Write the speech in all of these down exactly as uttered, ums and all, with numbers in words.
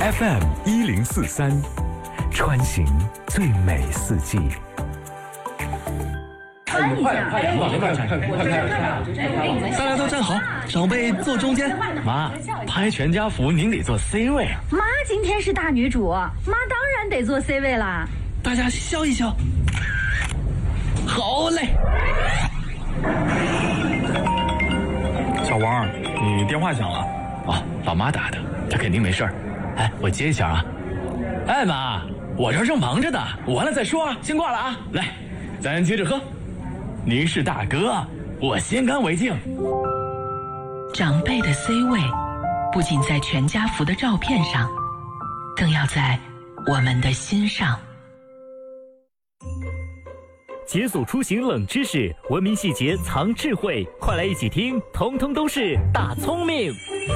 F M 一零四三，穿行最美四季。 快快快快快快！大家都站好，长辈坐中间。 妈，拍全家福您得坐 C 位啊。 妈今天是大女主，妈当然得坐 C 位啦。 大家笑一笑。好嘞。 小王，你电话响了。 哦，老妈打的，她肯定没事儿。哎，我接一下啊。哎妈，我这正忙着呢，完了再说啊，先挂了啊。来，咱接着喝。您是大哥，我先干为敬。 长辈的 C 位，不仅在全家福的照片上，更要在我们的心上。 解锁出行冷知识，文明细节藏智慧，快来一起听，通通都是大聪明。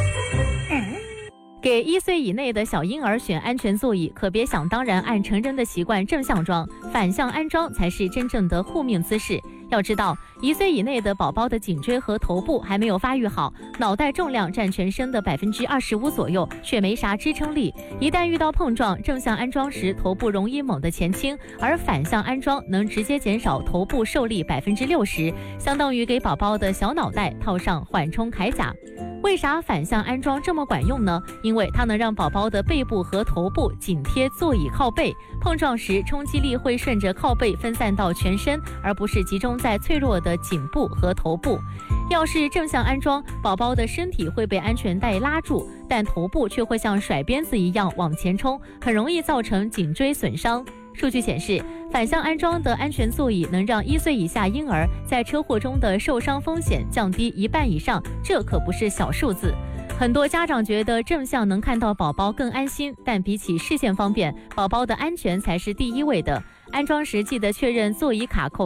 给一岁以内的小婴儿选安全座椅，可别想当然按成人的习惯正向装，反向安装才是真正的护命姿势。要知道，一岁以内的宝宝的颈椎和头部还没有发育好，脑袋重量占全身的百分之二十五左右，却没啥支撑力。一旦遇到碰撞，正向安装时头部容易猛地前倾，而反向安装能直接减少头部受力百分之六十，相当于给宝宝的小脑袋套上缓冲铠甲。为啥反向安装这么管用呢？因为它能让宝宝的背部和头部紧贴座椅靠背，碰撞时冲击力会顺着靠背分散到全身，而不是集中在脆弱的颈部和头部。要是正向安装，宝宝的身体会被安全带拉住，但头部却会像甩鞭子一样往前冲，很容易造成颈椎损伤。数据显示，反向安装的安全座椅能让一岁以下婴儿在车祸中的受伤风险降低一半以上，这可不是小数字。很多家长觉得正向能看到宝宝更安心，但比起视线方便，宝宝的安全才是第一位的。安装时记得确认座椅卡扣